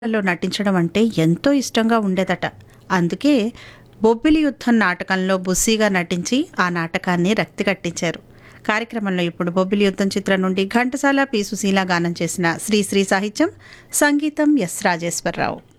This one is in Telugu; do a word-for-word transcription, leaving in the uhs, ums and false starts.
లో నటించడం అంటే ఎంతో ఇష్టంగా ఉండేదట. అందుకే 'బొబ్బిలి యుద్ధం' నాటకంలో బుస్సీగా నటించి ఆ నాటకాన్ని రక్తి కట్టించారు. కార్యక్రమంలో ఇప్పుడు 'బొబ్బిలి యుద్ధం' చిత్రం నుండి ఘంటసాల, పి. సుశీల గానం చేసిన 'శ్రీశ్రీ' సాహిత్యం, సంగీతం ఎస్. రాజేశ్వరరావు.